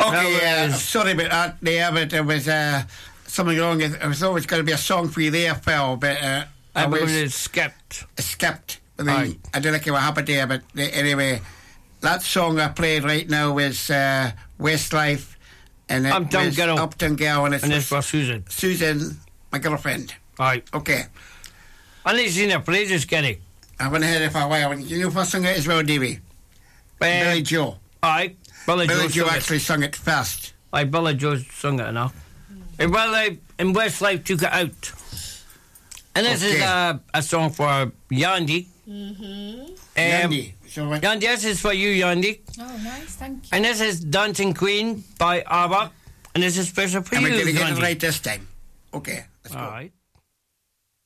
Okay, was- sorry about that there, but there was something wrong. It was always going to be a song for you there, pal, but I I was was it skipped. skipped. Aye. I don't know what happened there, but anyway, that song I played right now is Westlife, and it Uptown was Girl. Uptown Girl, and it's And this for for Susan. Susan, my girlfriend. Aye. Okay, I need to see the praises, Gary. I haven't heard it for a while. You know who sung it as well, Davey? Billy Joe. Aye. Billy Billy Joe Joe sung it. actually sung it first. Aye, Billy Joe sung it enough. And Westlife took it out. And this is Okay. a song for Yandy. Yandy. So Yandy, this is for you, Yandy. Oh, nice, thank you. And this is Dancing Queen by ABBA. And this is special for am you, I going to get it Yandy. right this time? Okay, let's go. All right.